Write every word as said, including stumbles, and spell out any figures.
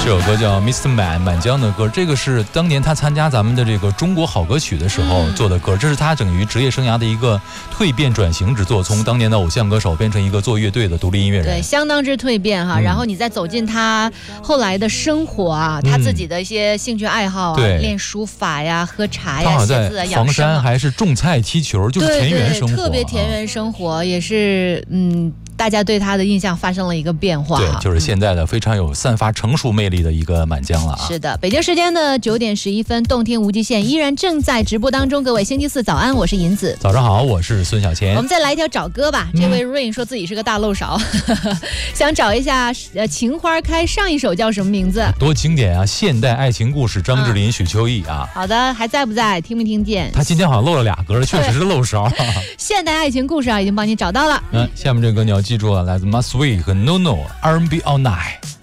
这首歌叫 Mister Man 满江的歌，这个是当年他参加咱们的这个中国好歌曲的时候做的歌，这是他整于职业生涯的一个蜕变转型之作，从当年的偶像歌手变成一个做乐队的独立音乐人， 对，相当之蜕变哈、嗯。然后你再走进他后来的生活啊，嗯、他自己的一些兴趣爱好啊， 对， 练书法呀、喝茶呀、写字啊、 养生。房山还是种菜、踢球，就是田园生活， 对对，特别田园生活，也是嗯。大家对他的印象发生了一个变化， 对，就是现在的非常有散发成熟魅力的一个满江了啊。 是的，北京时间的九点十一分，动听无极限依然正在直播当中。各位星期四早安，我是银子。 早上好，我是孙小钱。 我们再来一条找歌吧。嗯、这位 Rain 说自己是个大漏勺，想找一下呃情花开上一首叫什么名字？ 多经典啊！现代爱情故事，张智霖、嗯、许秋意啊。 好的，还在不在？听没听见？ 他今天好像漏了俩歌，确实是漏勺。 现代爱情故事啊，已经帮你找到了。 嗯，下面这个歌你要记住了，来自 Maswee 和 No No R and B All Night。